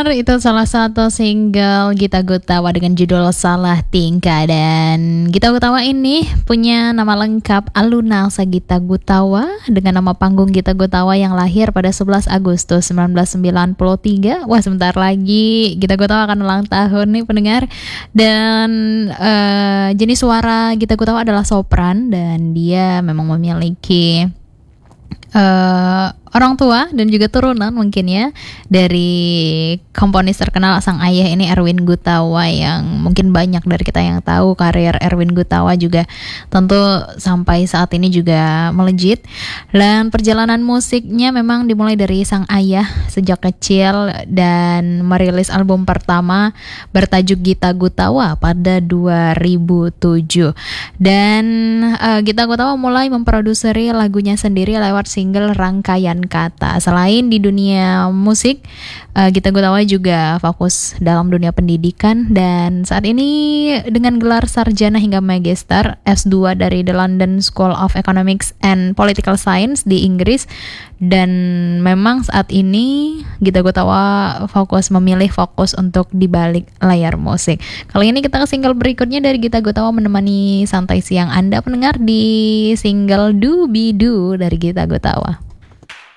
pendengar, itu salah satu single Gita Gutawa dengan judul Salah Tingkah. Dan Gita Gutawa ini punya nama lengkap Aluna Sagita Gutawa dengan nama panggung Gita Gutawa yang lahir pada 11 Agustus 1993. Wah, sebentar lagi Gita Gutawa akan ulang tahun nih pendengar. Dan jenis suara Gita Gutawa adalah sopran dan dia memang memiliki orang tua dan juga turunan mungkin ya dari komponis terkenal sang ayah ini, Erwin Gutawa, yang mungkin banyak dari kita yang tahu karir Erwin Gutawa juga tentu sampai saat ini juga melejit. Dan perjalanan musiknya memang dimulai dari sang ayah sejak kecil dan merilis album pertama bertajuk Gita Gutawa pada 2007. Dan Gita Gutawa mulai memproduksi lagunya sendiri lewat single Rangkaian Kata. Selain di dunia musik, Gita Gutawa juga fokus dalam dunia pendidikan dan saat ini dengan gelar sarjana hingga magister S2 dari The London School of Economics and Political Science di Inggris. Dan memang saat ini Gita Gutawa memilih fokus untuk di balik layar musik. Kali ini kita ke single berikutnya dari Gita Gutawa menemani santai siang Anda pendengar di single Do Be Do dari Gita Gutawa.